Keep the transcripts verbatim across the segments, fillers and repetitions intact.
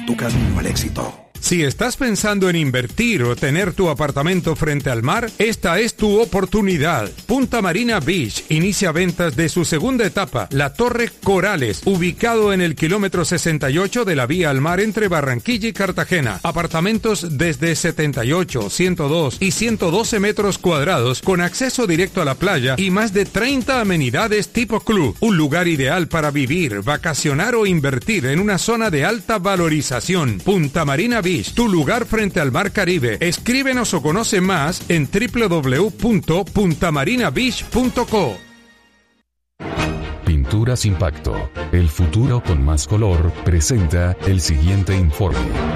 tu camino al éxito. Si estás pensando en invertir o tener tu apartamento frente al mar, esta es tu oportunidad. Punta Marina Beach inicia ventas de su segunda etapa, la Torre Corales, ubicado en el kilómetro sesenta y ocho de la vía al mar entre Barranquilla y Cartagena. Apartamentos desde setenta y ocho, ciento dos y ciento doce metros cuadrados con acceso directo a la playa y más de treinta amenidades tipo club. Un lugar ideal para vivir, vacacionar o invertir en una zona de alta valorización. Punta Marina Beach, tu lugar frente al mar Caribe. Escríbenos o conoce más en doble u doble u doble u punto punta marina beach punto co. Pinturas Impacto, el futuro con más color, presenta el siguiente informe.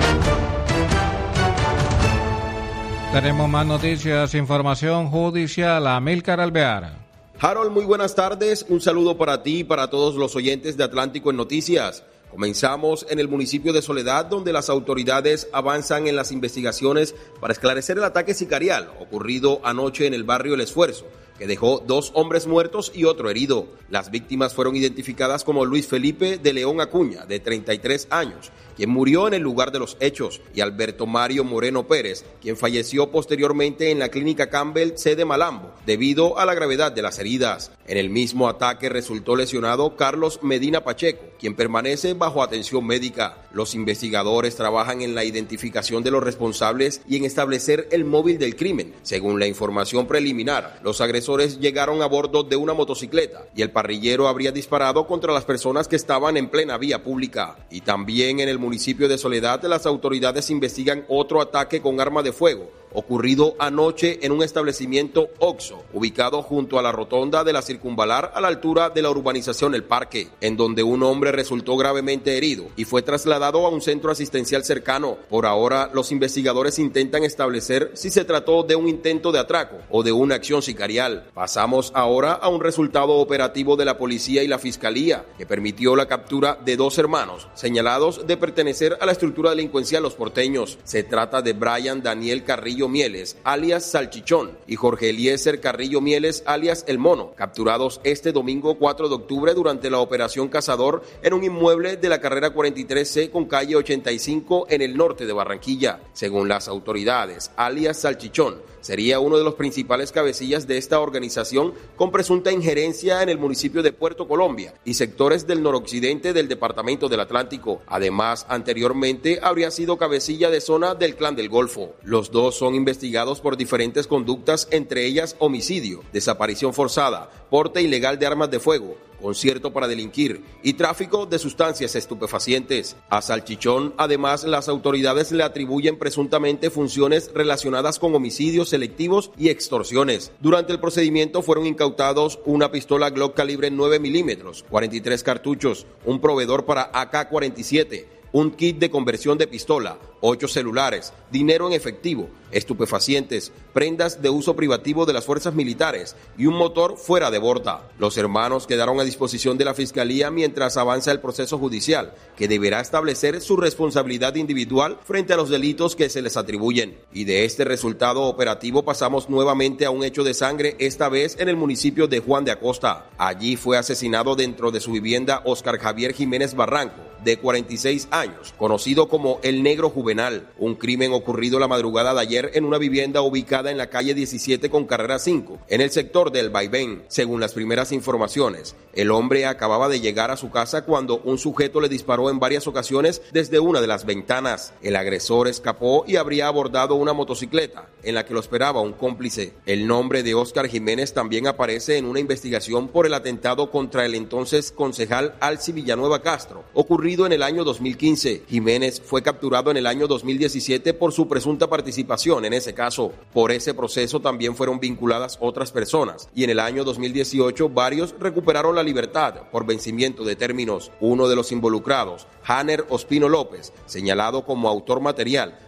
Tenemos más noticias, información judicial. Amílcar Alvear. Harold, muy buenas tardes. Un saludo para ti y para todos los oyentes de Atlántico en Noticias. Comenzamos en el municipio de Soledad, donde las autoridades avanzan en las investigaciones para esclarecer el ataque sicarial ocurrido anoche en el barrio El Esfuerzo, que dejó dos hombres muertos y otro herido. Las víctimas fueron identificadas como Luis Felipe de León Acuña, de treinta y tres años, quien murió en el lugar de los hechos, y Alberto Mario Moreno Pérez, quien falleció posteriormente en la clínica Campbell, sede Malambo, debido a la gravedad de las heridas. En el mismo ataque resultó lesionado Carlos Medina Pacheco, quien permanece bajo atención médica. Los investigadores trabajan en la identificación de los responsables y en establecer el móvil del crimen. Según la información preliminar, los agresores llegaron a bordo de una motocicleta y el parrillero habría disparado contra las personas que estaban en plena vía pública. Y también en el municipio de Soledad, las autoridades investigan otro ataque con arma de fuego ocurrido anoche en un establecimiento Oxxo, ubicado junto a la rotonda de la Circunvalar a la altura de la urbanización El Parque, en donde un hombre resultó gravemente herido y fue trasladado a un centro asistencial cercano. Por ahora, los investigadores intentan establecer si se trató de un intento de atraco o de una acción sicarial. Pasamos ahora a un resultado operativo de la policía y la fiscalía, que permitió la captura de dos hermanos señalados de pertenecer a la estructura delincuencial Los Porteños. Se trata de Brian Daniel Carrillo Mieles, alias Salchichón, y Jorge Eliezer Carrillo Mieles, alias El Mono, capturados este domingo cuatro de octubre durante la operación Cazador en un inmueble de la carrera cuarenta y tres C con calle ochenta y cinco en el norte de Barranquilla. Según las autoridades, alias Salchichón sería uno de los principales cabecillas de esta organización con presunta injerencia en el municipio de Puerto Colombia y sectores del noroccidente del departamento del Atlántico. Además, anteriormente habría sido cabecilla de zona del Clan del Golfo. Los dos son investigados por diferentes conductas, entre ellas homicidio, desaparición forzada, porte ilegal de armas de fuego, concierto para delinquir y tráfico de sustancias estupefacientes. A Salchichón, además, las autoridades le atribuyen presuntamente funciones relacionadas con homicidios selectivos y extorsiones. Durante el procedimiento fueron incautados una pistola Glock calibre nueve milímetros, cuarenta y tres cartuchos, un proveedor para A K cuarenta y siete, un kit de conversión de pistola, ocho celulares, dinero en efectivo, estupefacientes, prendas de uso privativo de las fuerzas militares y un motor fuera de borda. Los hermanos quedaron a disposición de la Fiscalía mientras avanza el proceso judicial, que deberá establecer su responsabilidad individual frente a los delitos que se les atribuyen. Y de este resultado operativo pasamos nuevamente a un hecho de sangre, esta vez en el municipio de Juan de Acosta. Allí fue asesinado dentro de su vivienda Oscar Javier Jiménez Barranco, de cuarenta y seis años, conocido como el Negro Juvenal, un crimen ocurrido la madrugada de ayer en una vivienda ubicada en la calle diecisiete con carrera cinco, en el sector del Vaivén. Según las primeras informaciones, el hombre acababa de llegar a su casa cuando un sujeto le disparó en varias ocasiones desde una de las ventanas. El agresor escapó y habría abordado una motocicleta en la que lo esperaba un cómplice. El nombre de Oscar Jiménez también aparece en una investigación por el atentado contra el entonces concejal Alci Villanueva Castro, ocurrido en el año dos mil quince. Jiménez fue capturado en el año dos mil diecisiete por su presunta participación en ese caso. Por ese proceso también fueron vinculadas otras personas y en el año dos mil dieciocho varios recuperaron la libertad por vencimiento de términos. Uno de los involucrados, Hanner Ospino López, señalado como autor material,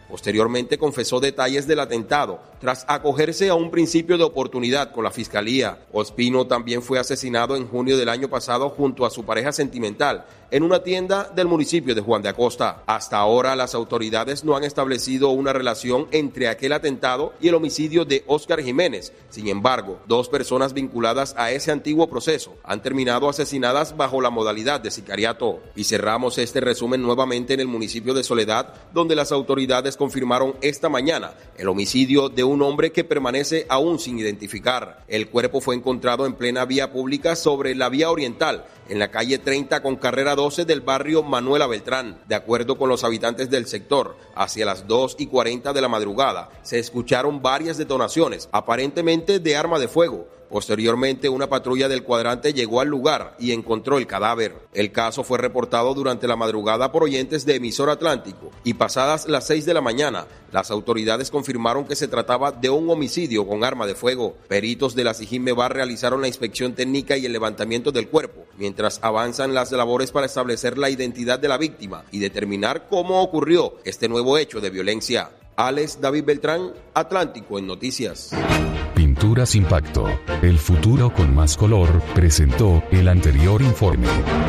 Posteriormente confesó detalles del atentado, tras acogerse a un principio de oportunidad con la fiscalía. Ospino también fue asesinado en junio del año pasado junto a su pareja sentimental en una tienda del municipio de Juan de Acosta. Hasta ahora las autoridades no han establecido una relación entre aquel atentado y el homicidio de Óscar Jiménez. Sin embargo, dos personas vinculadas a ese antiguo proceso han terminado asesinadas bajo la modalidad de sicariato. Y cerramos este resumen nuevamente en el municipio de Soledad, donde las autoridades confirmaron esta mañana el homicidio de un hombre que permanece aún sin identificar. El cuerpo fue encontrado en plena vía pública sobre la vía oriental, en la calle treinta con carrera doce del barrio Manuela Beltrán. De acuerdo con los habitantes del sector, hacia las dos y cuarenta de la madrugada se escucharon varias detonaciones, aparentemente de arma de fuego. Posteriormente, una patrulla del cuadrante llegó al lugar y encontró el cadáver. El caso fue reportado durante la madrugada por oyentes de Emisor Atlántico y pasadas las seis de la mañana, las autoridades confirmaron que se trataba de un homicidio con arma de fuego. Peritos de la SIJINMEVAR realizaron la inspección técnica y el levantamiento del cuerpo, mientras avanzan las labores para establecer la identidad de la víctima y determinar cómo ocurrió este nuevo hecho de violencia. Alex David Beltrán, Atlántico en Noticias. Pinturas Impacto, el futuro con más color, presentó el anterior informe.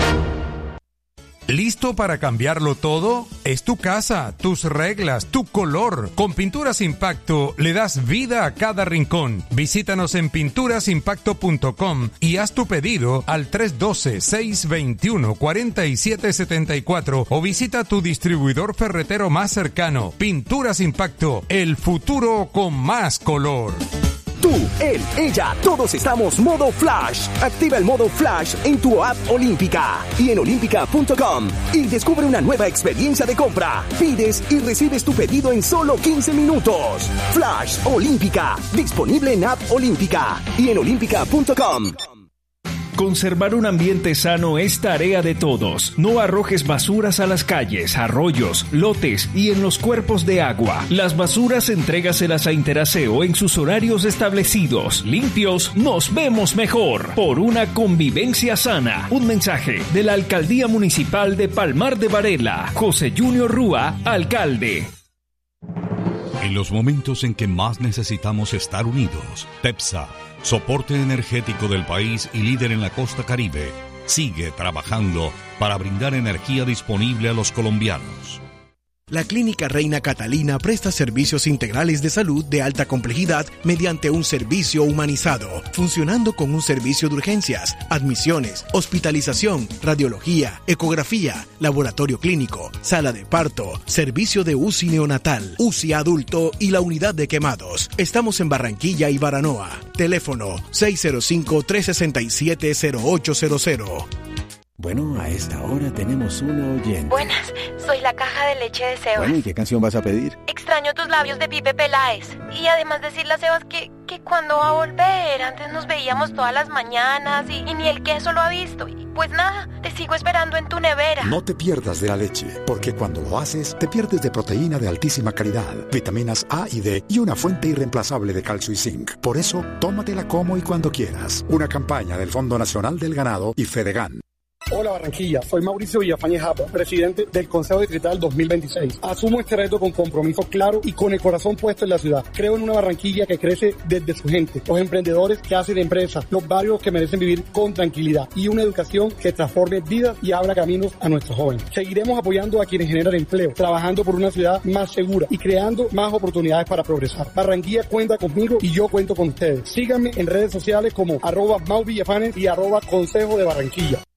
¿Listo para cambiarlo todo? Es tu casa, tus reglas, tu color. Con Pinturas Impacto le das vida a cada rincón. Visítanos en pinturas impacto punto com y haz tu pedido al tres uno dos, seis dos uno, cuatro siete siete cuatro o visita tu distribuidor ferretero más cercano. Pinturas Impacto, el futuro con más color. Tú, él, ella, todos estamos modo Flash. Activa el modo Flash en tu app Olímpica y en olímpica punto com y descubre una nueva experiencia de compra. Pides y recibes tu pedido en solo quince minutos. Flash Olímpica, disponible en app Olímpica y en olímpica punto com. Conservar un ambiente sano es tarea de todos. No arrojes basuras a las calles, arroyos, lotes y en los cuerpos de agua. Las basuras entrégaselas a Interaseo en sus horarios establecidos. Limpios, nos vemos mejor. Por una convivencia sana. Un mensaje de la Alcaldía Municipal de Palmar de Varela. José Junior Rúa, alcalde. En los momentos en que más necesitamos estar unidos, TEPSA, soporte energético del país y líder en la costa Caribe, sigue trabajando para brindar energía disponible a los colombianos. La Clínica Reina Catalina presta servicios integrales de salud de alta complejidad mediante un servicio humanizado, funcionando con un servicio de urgencias, admisiones, hospitalización, radiología, ecografía, laboratorio clínico, sala de parto, servicio de U C I neonatal, U C I adulto y la unidad de quemados. Estamos en Barranquilla y Baranoa. Teléfono seis cero cinco, tres seis siete, cero ocho cero cero. Bueno, a esta hora tenemos una oyente. Buenas, soy la caja de leche de Sebas. Bueno, ¿y qué canción vas a pedir? Extraño tus labios de Pipe Peláez. Y además decirle a Sebas que, que cuando va a volver, antes nos veíamos todas las mañanas y, y ni el queso lo ha visto. Y pues nada, te sigo esperando en tu nevera. No te pierdas de la leche, porque cuando lo haces, te pierdes de proteína de altísima calidad, vitaminas A y D y una fuente irreemplazable de calcio y zinc. Por eso, tómatela como y cuando quieras. Una campaña del Fondo Nacional del Ganado y Fedegan. Hola Barranquilla, soy Mauricio Villafañe Japa, presidente del Consejo Distrital dos mil veintiséis. Asumo este reto con compromiso claro y con el corazón puesto en la ciudad. Creo en una Barranquilla que crece desde su gente, los emprendedores que hacen empresas, los barrios que merecen vivir con tranquilidad y una educación que transforme vidas y abra caminos a nuestros jóvenes. Seguiremos apoyando a quienes generan empleo, trabajando por una ciudad más segura y creando más oportunidades para progresar. Barranquilla cuenta conmigo y yo cuento con ustedes. Síganme en redes sociales como arroba Mau Villafanes y arroba Consejo de Barranquilla.